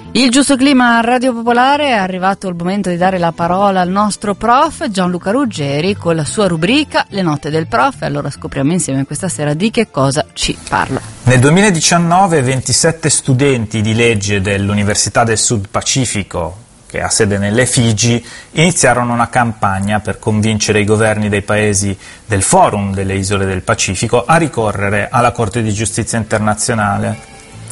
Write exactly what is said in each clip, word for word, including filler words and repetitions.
Il giusto clima a Radio Popolare, è arrivato il momento di dare la parola al nostro prof Gianluca Ruggeri con la sua rubrica Le note del prof. Allora scopriamo insieme questa sera di che cosa ci parla. Nel duemiladiciannove ventisette studenti di legge dell'Università del Sud Pacifico, che ha sede nelle Figi, iniziarono una campagna per convincere i governi dei paesi del Forum delle Isole del Pacifico a ricorrere alla Corte di Giustizia Internazionale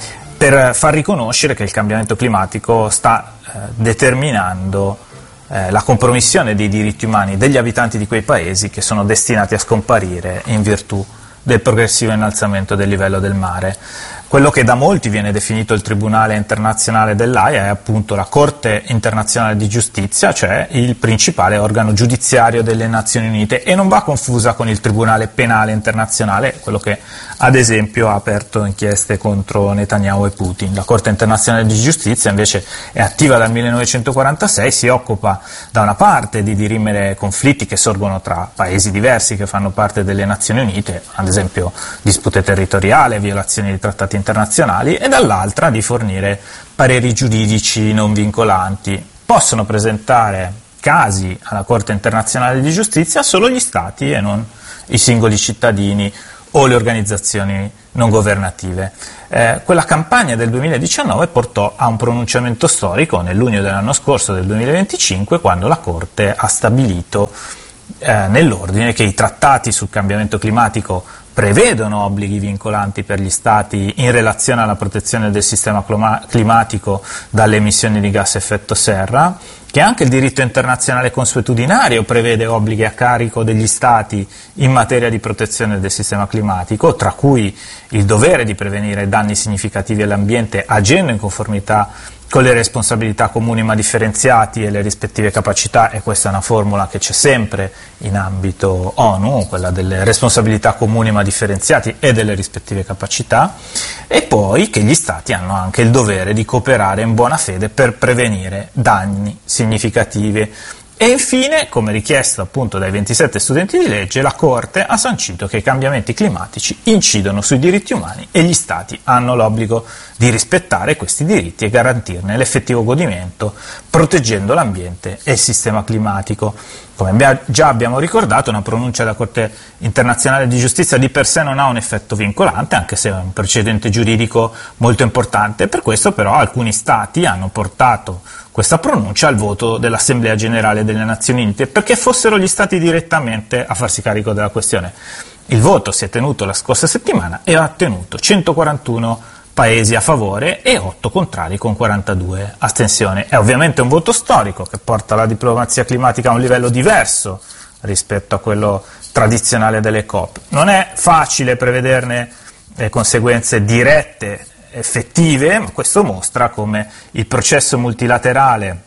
per far riconoscere che il cambiamento climatico sta eh, determinando eh, la compromissione dei diritti umani degli abitanti di quei paesi che sono destinati a scomparire in virtù del progressivo innalzamento del livello del mare. Quello che da molti viene definito il Tribunale Internazionale dell'Aia è appunto la Corte Internazionale di Giustizia, cioè il principale organo giudiziario delle Nazioni Unite, e non va confusa con il Tribunale Penale Internazionale, quello che ad esempio ha aperto inchieste contro Netanyahu e Putin. La Corte Internazionale di Giustizia invece è attiva dal millenovecentoquarantasei, si occupa da una parte di dirimere conflitti che sorgono tra paesi diversi che fanno parte delle Nazioni Unite, ad esempio dispute territoriali, violazioni di trattati internazionali, e dall'altra di fornire pareri giuridici non vincolanti. Possono presentare casi alla Corte Internazionale di Giustizia solo gli Stati e non i singoli cittadini o le organizzazioni non governative. Eh, quella campagna del duemiladiciannove portò a un pronunciamento storico nel luglio dell'anno scorso, del duemilaventicinque, quando la Corte ha stabilito eh, nell'ordine che i trattati sul cambiamento climatico prevedono obblighi vincolanti per gli Stati in relazione alla protezione del sistema climatico dalle emissioni di gas a effetto serra, che anche il diritto internazionale consuetudinario prevede obblighi a carico degli Stati in materia di protezione del sistema climatico, tra cui il dovere di prevenire danni significativi all'ambiente agendo in conformità con le responsabilità comuni ma differenziati e le rispettive capacità, e questa è una formula che c'è sempre in ambito ONU, quella delle responsabilità comuni ma differenziati e delle rispettive capacità, e poi che gli Stati hanno anche il dovere di cooperare in buona fede per prevenire danni significativi. E infine, come richiesto appunto dai ventisette studenti di legge, la Corte ha sancito che i cambiamenti climatici incidono sui diritti umani e gli Stati hanno l'obbligo di rispettare questi diritti e garantirne l'effettivo godimento, proteggendo l'ambiente e il sistema climatico. Come già abbiamo ricordato, una pronuncia della Corte Internazionale di Giustizia di per sé non ha un effetto vincolante, anche se è un precedente giuridico molto importante. Per questo però alcuni Stati hanno portato questa pronuncia al voto dell'Assemblea Generale delle Nazioni Unite perché fossero gli Stati direttamente a farsi carico della questione. Il voto si è tenuto la scorsa settimana e ha ottenuto centoquarantuno paesi a favore e otto contrari con quarantadue astensioni. È ovviamente un voto storico che porta la diplomazia climatica a un livello diverso rispetto a quello tradizionale delle COP. Non è facile prevederne le conseguenze dirette, effettive, ma questo mostra come il processo multilaterale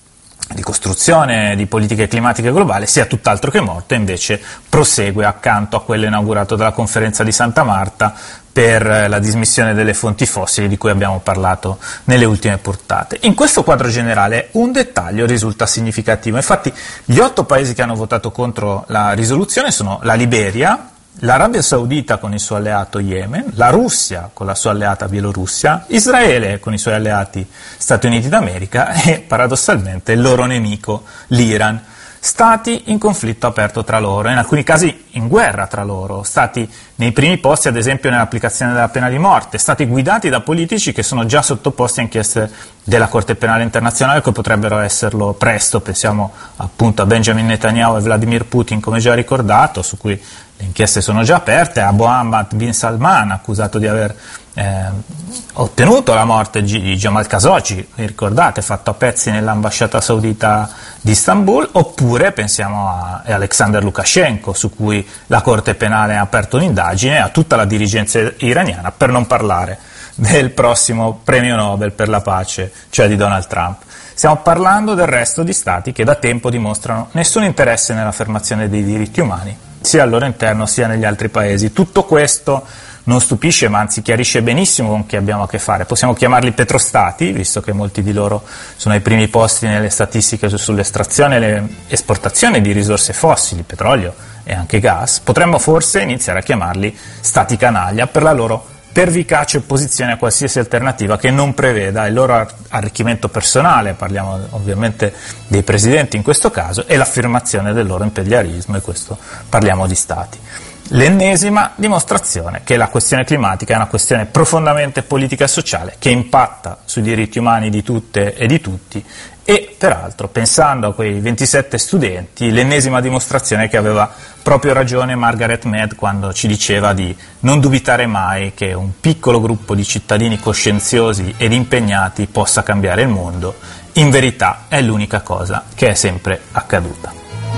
di costruzione di politiche climatiche globali sia tutt'altro che morto e invece prosegue accanto a quello inaugurato dalla conferenza di Santa Marta per la dismissione delle fonti fossili di cui abbiamo parlato nelle ultime puntate. In questo quadro generale un dettaglio risulta significativo. Infatti gli otto paesi che hanno votato contro la risoluzione sono la Liberia, l'Arabia Saudita con il suo alleato Yemen, la Russia con la sua alleata Bielorussia, Israele con i suoi alleati Stati Uniti d'America e paradossalmente il loro nemico l'Iran. Stati in conflitto aperto tra loro, in alcuni casi in guerra tra loro, stati nei primi posti ad esempio nell'applicazione della pena di morte, stati guidati da politici che sono già sottoposti a inchieste della Corte Penale Internazionale che potrebbero esserlo presto. Pensiamo appunto a Benjamin Netanyahu e Vladimir Putin, come già ricordato, su cui le inchieste sono già aperte, a Mohammed bin Salman, accusato di aver eh, ottenuto la morte di Jamal Khashoggi, vi ricordate, fatto a pezzi nell'ambasciata saudita di Istanbul, oppure pensiamo a Alexander Lukashenko, su cui la Corte Penale ha aperto un'indagine, a tutta la dirigenza iraniana, per non parlare del prossimo premio Nobel per la pace, cioè di Donald Trump. Stiamo parlando del resto di stati che da tempo dimostrano nessun interesse nell'affermazione dei diritti umani, sia al loro interno sia negli altri paesi. Tutto questo non stupisce, ma anzi chiarisce benissimo con chi abbiamo a che fare. Possiamo chiamarli petrostati, visto che molti di loro sono ai primi posti nelle statistiche sull'estrazione e l'esportazione di risorse fossili, petrolio e anche gas. Potremmo forse iniziare a chiamarli stati canaglia per la loro pervicace opposizione a qualsiasi alternativa che non preveda il loro arricchimento personale, parliamo ovviamente dei presidenti in questo caso, e l'affermazione del loro imperialismo, e questo parliamo di stati. L'ennesima dimostrazione che la questione climatica è una questione profondamente politica e sociale che impatta sui diritti umani di tutte e di tutti, e peraltro, pensando a quei ventisette studenti, l'ennesima dimostrazione che aveva proprio ragione Margaret Mead quando ci diceva di non dubitare mai che un piccolo gruppo di cittadini coscienziosi ed impegnati possa cambiare il mondo. In verità è l'unica cosa che è sempre accaduta.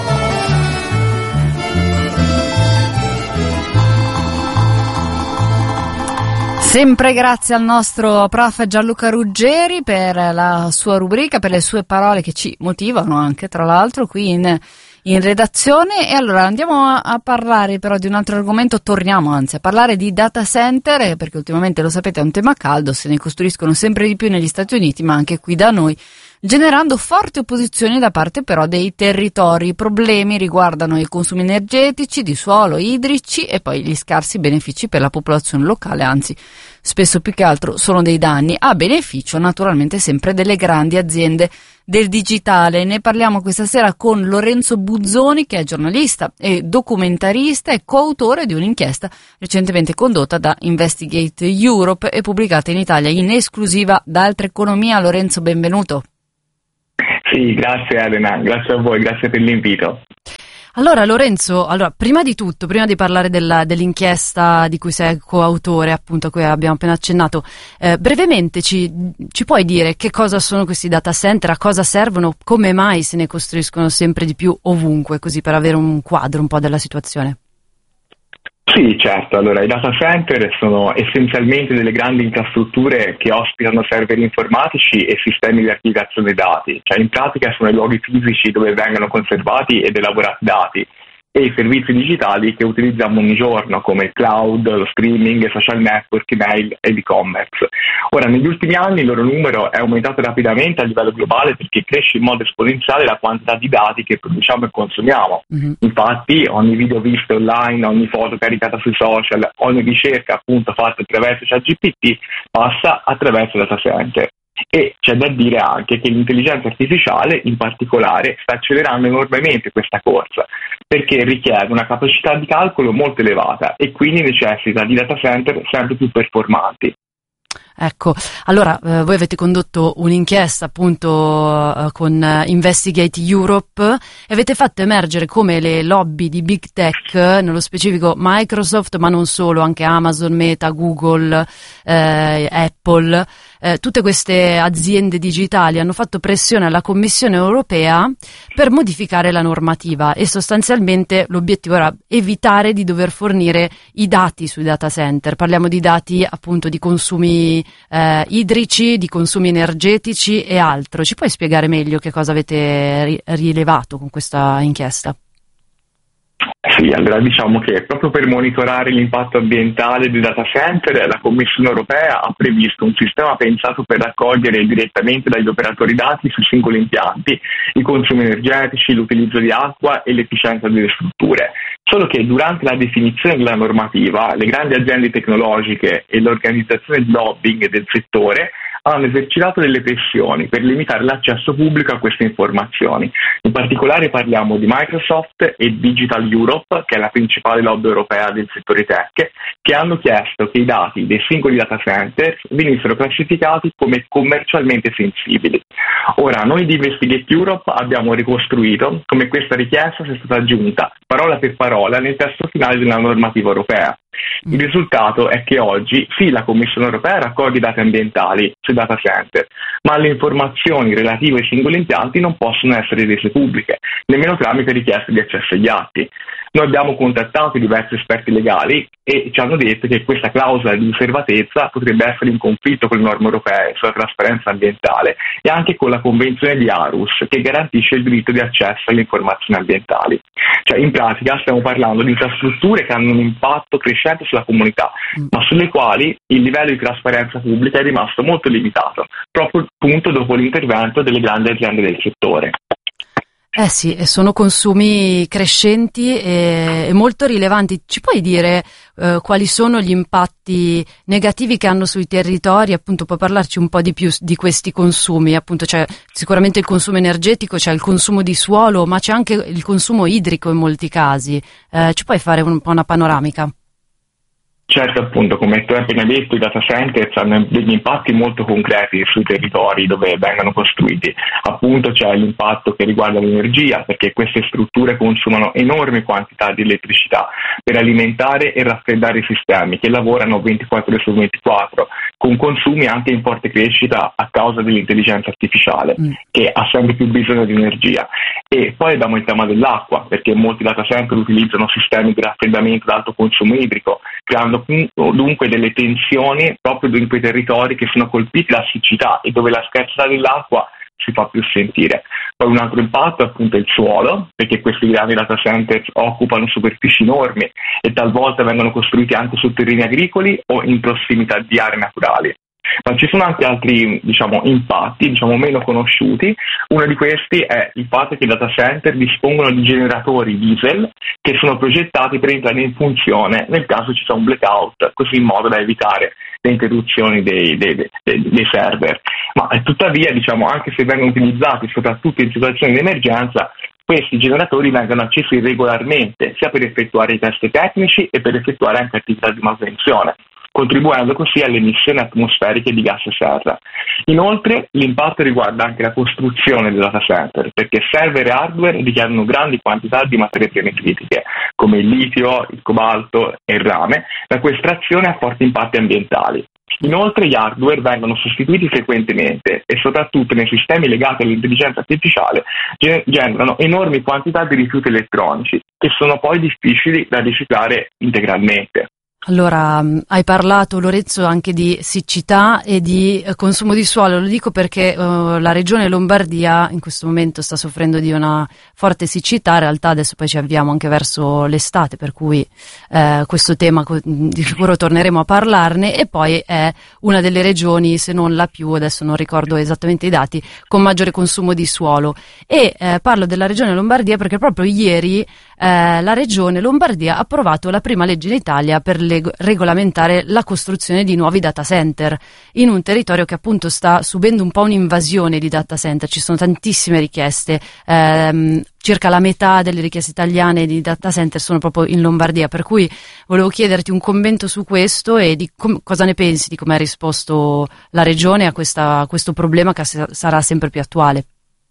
Sempre grazie al nostro prof Gianluca Ruggeri per la sua rubrica, per le sue parole che ci motivano anche, tra l'altro, qui in, in redazione. E allora andiamo a, a parlare però di un altro argomento, torniamo anzi a parlare di data center, perché ultimamente, lo sapete, è un tema caldo, se ne costruiscono sempre di più negli Stati Uniti, ma anche qui da noi, generando forti opposizioni da parte però dei territori. I problemi riguardano i consumi energetici, di suolo, idrici e poi gli scarsi benefici per la popolazione locale, anzi spesso più che altro sono dei danni, a beneficio naturalmente sempre delle grandi aziende del digitale. Ne parliamo questa sera con Lorenzo Buzzoni, che è giornalista e documentarista e coautore di un'inchiesta recentemente condotta da Investigate Europe e pubblicata in Italia in esclusiva da Altra Economia. Lorenzo, benvenuto. Sì, grazie Elena, grazie a voi, grazie per l'invito. Allora Lorenzo, allora, prima di tutto, prima di parlare della, dell'inchiesta di cui sei coautore, appunto, a cui abbiamo appena accennato, eh, brevemente ci, ci puoi dire che cosa sono questi data center, a cosa servono, come mai se ne costruiscono sempre di più ovunque, così per avere un quadro un po' della situazione? Sì, certo. Allora, i data center sono essenzialmente delle grandi infrastrutture che ospitano server informatici e sistemi di archiviazione dati, cioè in pratica sono i luoghi fisici dove vengono conservati ed elaborati dati, e i servizi digitali che utilizziamo ogni giorno, come il cloud, lo streaming, social network, email e l'e-commerce. Ora, negli ultimi anni il loro numero è aumentato rapidamente a livello globale perché cresce in modo esponenziale la quantità di dati che produciamo e consumiamo. Mm-hmm. Infatti, ogni video visto online, ogni foto caricata sui social, ogni ricerca appunto fatta attraverso ChatGPT passa attraverso data center. E c'è da dire anche che l'intelligenza artificiale in particolare sta accelerando enormemente questa corsa, perché richiede una capacità di calcolo molto elevata e quindi necessita di data center sempre più performanti. Ecco, allora eh, voi avete condotto un'inchiesta appunto eh, con eh, Investigate Europe e avete fatto emergere come le lobby di Big Tech, nello specifico Microsoft, ma non solo, anche Amazon, Meta, Google, eh, Apple, eh, tutte queste aziende digitali hanno fatto pressione alla Commissione europea per modificare la normativa, e sostanzialmente l'obiettivo era evitare di dover fornire i dati sui data center. Parliamo di dati appunto di consumi Eh, idrici, di consumi energetici e altro. Ci puoi spiegare meglio che cosa avete ri- rilevato con questa inchiesta? Sì, allora diciamo che proprio per monitorare l'impatto ambientale dei data center la Commissione europea ha previsto un sistema pensato per raccogliere direttamente dagli operatori dati sui singoli impianti i consumi energetici, l'utilizzo di acqua e l'efficienza delle strutture. Solo che durante la definizione della normativa le grandi aziende tecnologiche e l'organizzazione di lobbying del settore hanno esercitato delle pressioni per limitare l'accesso pubblico a queste informazioni. In particolare parliamo di Microsoft e Digital Europe, che è la principale lobby europea del settore tech, che hanno chiesto che i dati dei singoli data center venissero classificati come commercialmente sensibili. Ora, noi di Investigate Europe abbiamo ricostruito come questa richiesta sia stata aggiunta parola per parola nel testo finale della normativa europea. Il risultato è che oggi sì, la Commissione europea raccoglie dati ambientali sui data center, ma le informazioni relative ai singoli impianti non possono essere rese pubbliche, nemmeno tramite richieste di accesso agli atti. Noi abbiamo contattato diversi esperti legali e ci hanno detto che questa clausola di riservatezza potrebbe essere in conflitto con le norme europee sulla trasparenza ambientale e anche con la Convenzione di Aarhus, che garantisce il diritto di accesso alle informazioni ambientali. Cioè, in pratica stiamo parlando di infrastrutture che hanno un impatto crescente sulla comunità, ma sulle quali il livello di trasparenza pubblica è rimasto molto limitato, proprio appunto dopo l'intervento delle grandi aziende del settore. Eh sì, e sono consumi crescenti e, e molto rilevanti. Ci puoi dire eh, quali sono gli impatti negativi che hanno sui territori? Appunto, puoi parlarci un po' di più di questi consumi? Appunto, c'è sicuramente il consumo energetico, c'è il consumo di suolo, ma c'è anche il consumo idrico in molti casi. Eh, ci puoi fare un po' una panoramica? Certo, appunto, come tu hai appena detto, i data centers hanno degli impatti molto concreti sui territori dove vengono costruiti. Appunto c'è l'impatto che riguarda l'energia, perché queste strutture consumano enormi quantità di elettricità per alimentare e raffreddare i sistemi che lavorano ventiquattro ore su ventiquattro, con consumi anche in forte crescita a causa dell'intelligenza artificiale, mm. che ha sempre più bisogno di energia. E poi abbiamo il tema dell'acqua, perché molti data center utilizzano sistemi di raffreddamento ad alto consumo idrico, creando dunque delle tensioni proprio in quei territori che sono colpiti da siccità e dove la scarsità dell'acqua si fa più sentire. Poi un altro impatto è appunto il suolo, perché questi grandi data center occupano superfici enormi e talvolta vengono costruiti anche su terreni agricoli o in prossimità di aree naturali. Ma ci sono anche altri, diciamo, impatti, diciamo, meno conosciuti. Uno di questi è il fatto che i data center dispongono di generatori diesel che sono progettati per entrare in funzione nel caso ci sia un blackout, così in modo da evitare le interruzioni dei, dei, dei, dei server. Ma eh, tuttavia, diciamo, anche se vengono utilizzati soprattutto in situazioni di emergenza, questi generatori vengono accesi regolarmente, sia per effettuare i test tecnici e per effettuare anche attività di manutenzione, contribuendo così alle emissioni atmosferiche di gas serra. Inoltre l'impatto riguarda anche la costruzione del data center, perché server e hardware richiedono grandi quantità di materie prime critiche, come il litio, il cobalto e il rame, la cui estrazione ha forti impatti ambientali. Inoltre gli hardware vengono sostituiti frequentemente e soprattutto nei sistemi legati all'intelligenza artificiale generano enormi quantità di rifiuti elettronici che sono poi difficili da riciclare integralmente. Allora, hai parlato, Lorenzo, anche di siccità e di consumo di suolo. Lo dico perché uh, la regione Lombardia in questo momento sta soffrendo di una forte siccità. In realtà adesso poi ci avviamo anche verso l'estate, per cui eh, questo tema di sicuro torneremo a parlarne. E poi è una delle regioni, se non la più, adesso non ricordo esattamente i dati, con maggiore consumo di suolo. E eh, parlo della regione Lombardia perché proprio ieri eh, la regione Lombardia ha approvato la prima legge in Italia per le regolamentare la costruzione di nuovi data center in un territorio che appunto sta subendo un po' un'invasione di data center. Ci sono tantissime richieste, ehm, circa la metà delle richieste italiane di data center sono proprio in Lombardia, per cui volevo chiederti un commento su questo e di com- cosa ne pensi di come ha risposto la regione a, questa, a questo problema che s- sarà sempre più attuale.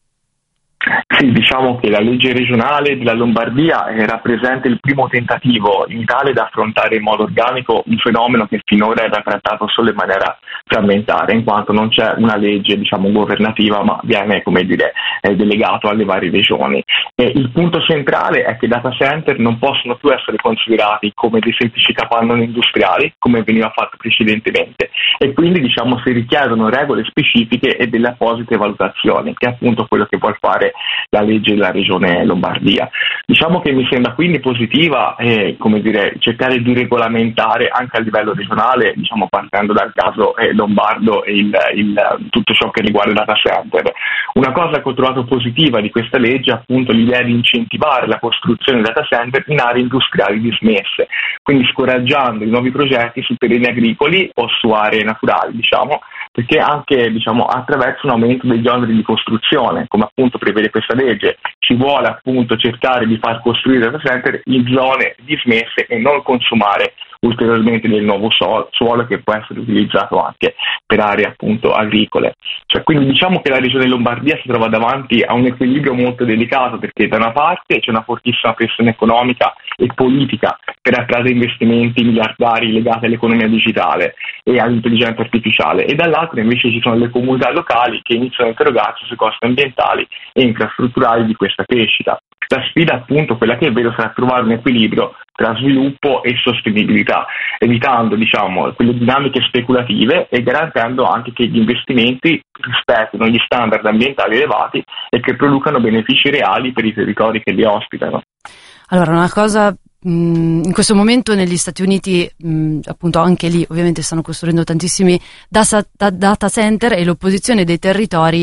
Sì, diciamo che la legge regionale della Lombardia eh, rappresenta il primo tentativo in Italia di affrontare in modo organico un fenomeno che finora era trattato solo in maniera frammentare, in quanto non c'è una legge, diciamo, governativa, ma viene, come dire, eh, delegato alle varie regioni. E il punto centrale è che i data center non possono più essere considerati come dei semplici capannoni industriali, come veniva fatto precedentemente, e quindi, diciamo, si richiedono regole specifiche e delle apposite valutazioni, che è appunto quello che vuol fare la legge della regione Lombardia. Diciamo che mi sembra quindi positiva eh, come dire, cercare di regolamentare anche a livello regionale, diciamo partendo dal caso eh, lombardo e il, il, tutto ciò che riguarda il data center. Una cosa che ho trovato positiva di questa legge è appunto l'idea di incentivare la costruzione di data center in aree industriali dismesse, quindi scoraggiando i nuovi progetti su terreni agricoli o su aree naturali, diciamo, perché anche, diciamo, attraverso un aumento degli oneri di costruzione, come appunto prevede questa legge, si vuole appunto cercare di far costruire data center in zone dismesse e non consumare ulteriormente del nuovo suolo, suolo che può essere utilizzato anche per aree appunto agricole. Cioè, quindi diciamo che la regione Lombardia si trova davanti a un equilibrio molto delicato, perché da una parte c'è una fortissima pressione economica e politica per attrarre investimenti miliardari legati all'economia digitale e all'intelligenza artificiale, e dall'altra invece ci sono le comunità locali che iniziano a interrogarsi sui costi ambientali e infrastrutturali di questa crescita. La sfida appunto, quella che vedo, sarà trovare un equilibrio tra sviluppo e sostenibilità, evitando, diciamo, quelle dinamiche speculative e garantendo anche che gli investimenti rispettino gli standard ambientali elevati e che producano benefici reali per i territori che li ospitano. Allora, una cosa, mh, in questo momento negli Stati Uniti, mh, appunto anche lì ovviamente stanno costruendo tantissimi data, data center, e l'opposizione dei territori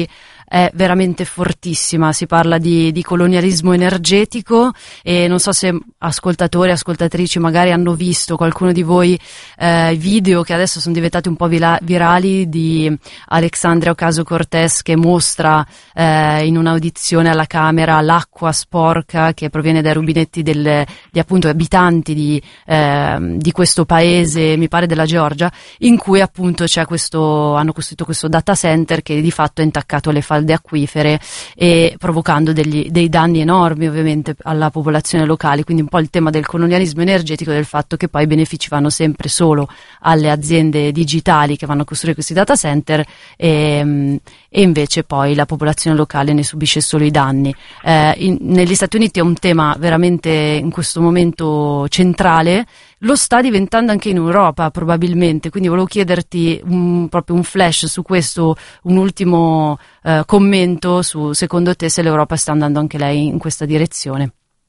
è veramente fortissima. Si parla di, di colonialismo energetico, e non so se ascoltatori e ascoltatrici magari hanno visto, qualcuno di voi, eh, i video che adesso sono diventati un po' vila- virali di Alexandria Ocasio-Cortez, che mostra eh, in un'audizione alla Camera l'acqua sporca che proviene dai rubinetti del, di appunto abitanti di, eh, di questo paese, mi pare della Georgia, in cui appunto c'è questo, hanno costruito questo data center che di fatto è intaccato alle falde acquifere e provocando degli, dei danni enormi ovviamente alla popolazione locale. Quindi un po' il tema del colonialismo energetico, del fatto che poi i benefici vanno sempre solo alle aziende digitali che vanno a costruire questi data center, e, e invece poi la popolazione locale ne subisce solo i danni. Eh, in, negli Stati Uniti è un tema veramente in questo momento centrale, lo sta diventando anche in Europa probabilmente, quindi volevo chiederti un, proprio un flash su questo, un ultimo eh, commento su, secondo te, se l'Europa sta andando anche lei in questa direzione.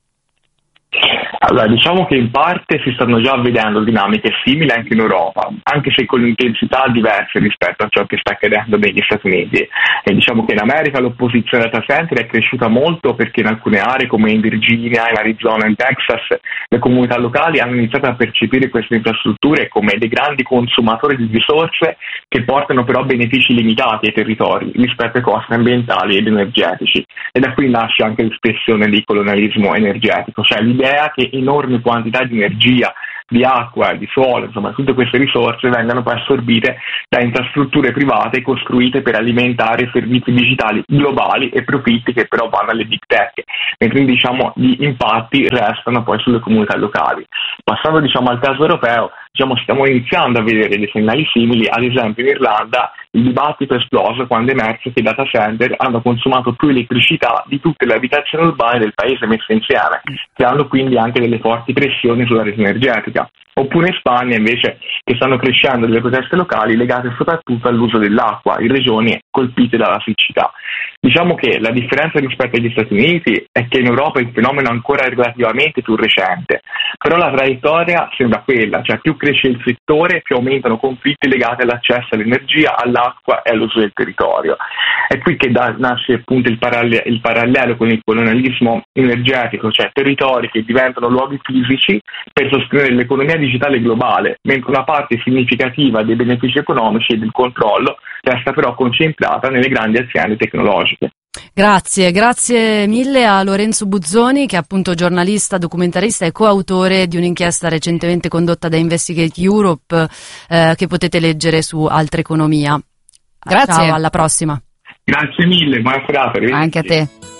Allora, diciamo che in parte si stanno già vedendo dinamiche simili anche in Europa, anche se con intensità diverse rispetto a ciò che sta accadendo negli Stati Uniti. E diciamo che in America l'opposizione data center è cresciuta molto perché in alcune aree come in Virginia, in Arizona, in Texas, le comunità locali hanno iniziato a percepire queste infrastrutture come dei grandi consumatori di risorse che portano però benefici limitati ai territori rispetto ai costi ambientali ed energetici. E da qui nasce anche l'espressione di colonialismo energetico, cioè l'idea che enormi quantità di energia, di acqua, di suolo, insomma tutte queste risorse vengano poi assorbite da infrastrutture private costruite per alimentare servizi digitali globali e profitti che però vanno alle big tech, mentre diciamo gli impatti restano poi sulle comunità locali. Passando diciamo al caso europeo, diciamo stiamo iniziando a vedere dei segnali simili. Ad esempio in Irlanda il dibattito è esploso quando è emerso che i data center hanno consumato più elettricità di tutte le abitazioni urbane del paese messe insieme, creando quindi anche delle forti pressioni sulla rete energetica. Oppure in Spagna invece, che stanno crescendo delle proteste locali legate soprattutto all'uso dell'acqua in regioni colpite dalla siccità. Diciamo che la differenza rispetto agli Stati Uniti è che in Europa il fenomeno è ancora relativamente più recente, però la traiettoria sembra quella, cioè più cresce il settore, più aumentano conflitti legati all'accesso all'energia, all'acqua e all'uso del territorio. È qui che da, nasce appunto il, paralle- il parallelo con il colonialismo energetico, cioè territori che diventano luoghi fisici per sostenere l'economia digitale globale, mentre una parte significativa dei benefici economici e del controllo resta però concentrata nelle grandi aziende tecnologiche. Grazie, grazie mille a Lorenzo Buzzoni, che è appunto giornalista, documentarista e coautore di un'inchiesta recentemente condotta da Investigate Europe, eh, che potete leggere su Altra Economia. Grazie. Ciao, alla prossima. Grazie mille, buona serata. Anche a te.